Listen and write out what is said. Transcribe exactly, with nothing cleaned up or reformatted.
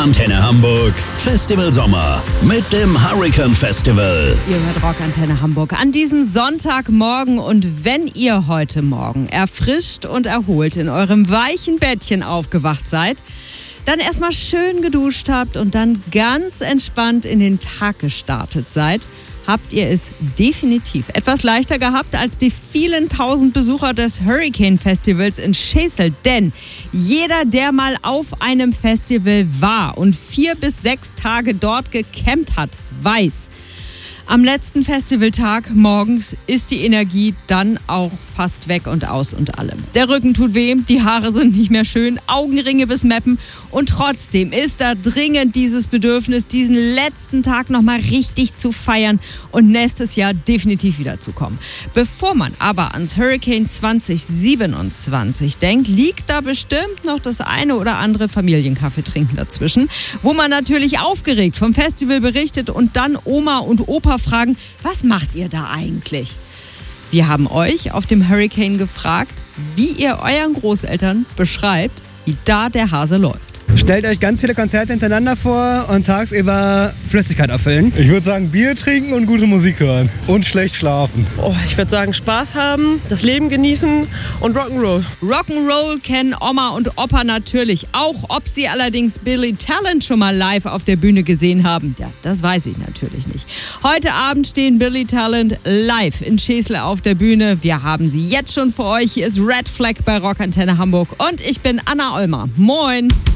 Antenne Hamburg Festival Sommer mit dem Hurricane Festival. Ihr hört Rock Antenne Hamburg an diesem Sonntagmorgen, und wenn ihr heute Morgen erfrischt und erholt in eurem weichen Bettchen aufgewacht seid, dann erstmal schön geduscht habt und dann ganz entspannt in den Tag gestartet seid, habt ihr es definitiv etwas leichter gehabt als die vielen tausend Besucher des Hurricane Festivals in Schesel. Denn jeder, der mal auf einem Festival war und vier bis sechs Tage dort gecampt hat, weiß, am letzten Festivaltag morgens ist die Energie dann auch fast weg und aus und allem. Der Rücken tut weh, die Haare sind nicht mehr schön, Augenringe bis Meppen, und trotzdem ist da dringend dieses Bedürfnis, diesen letzten Tag nochmal richtig zu feiern und nächstes Jahr definitiv wiederzukommen. Bevor man aber ans Hurricane zwanzig siebenundzwanzig denkt, liegt da bestimmt noch das eine oder andere Familienkaffee trinken dazwischen, wo man natürlich aufgeregt vom Festival berichtet und dann Oma und Opa fragen, was macht ihr da eigentlich? Wir haben euch auf dem Hurricane gefragt, wie ihr euren Großeltern beschreibt, wie da der Hase läuft. Stellt euch ganz viele Konzerte hintereinander vor und tagsüber Flüssigkeit auffüllen. Ich würde sagen, Bier trinken und gute Musik hören. Und schlecht schlafen. Oh, ich würde sagen, Spaß haben, das Leben genießen und Rock'n'Roll. Rock'n'Roll kennen Oma und Opa natürlich auch. Ob sie allerdings Billy Talent schon mal live auf der Bühne gesehen haben, ja, das weiß ich natürlich nicht. Heute Abend stehen Billy Talent live in Schesel auf der Bühne. Wir haben sie jetzt schon für euch. Hier ist Red Flag bei Rock Antenne Hamburg und ich bin Anna Olmer. Moin!